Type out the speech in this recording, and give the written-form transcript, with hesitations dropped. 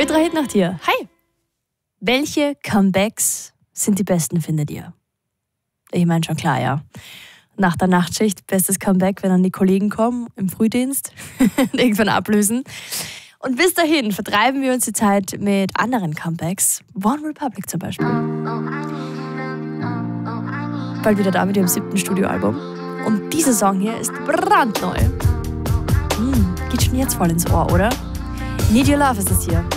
Petra Hittnacht hier. Hi! Welche Comebacks sind die besten, findet ihr? Ich meine schon klar, ja. Nach der Nachtschicht, bestes Comeback, wenn dann die Kollegen kommen im Frühdienst und irgendwann ablösen. Und bis dahin vertreiben wir uns die Zeit mit anderen Comebacks. One Republic zum Beispiel. Bald wieder da mit ihrem 7. Studioalbum. Und dieser Song hier ist brandneu. Geht schon jetzt voll ins Ohr, oder? Need Your Love ist es hier.